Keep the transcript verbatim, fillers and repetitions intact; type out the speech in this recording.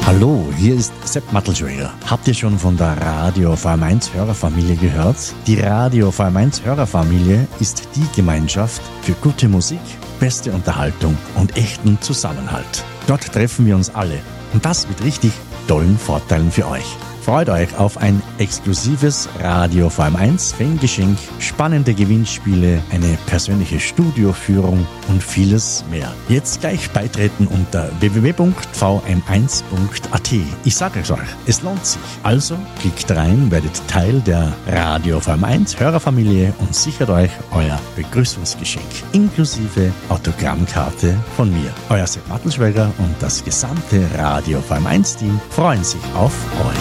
Hallo, hier ist Sepp Mattelschweiger. Habt ihr schon von der Radio V M eins Hörerfamilie gehört? Die Radio V M eins Hörerfamilie ist die Gemeinschaft für gute Musik, beste Unterhaltung und echten Zusammenhalt. Dort treffen wir uns alle und das mit richtig tollen Vorteilen für euch. Freut euch auf ein exklusives Radio V M eins Fangeschenk, spannende Gewinnspiele, eine persönliche Studioführung und vieles mehr. Jetzt gleich beitreten unter w w w punkt v m eins punkt a t. Ich sage es euch, es lohnt sich. Also klickt rein, werdet Teil der Radio V M eins Hörerfamilie und sichert euch euer Begrüßungsgeschenk inklusive Autogrammkarte von mir. Euer Sepp Mattelschweiger und das gesamte Radio V M eins Team freuen sich auf euch.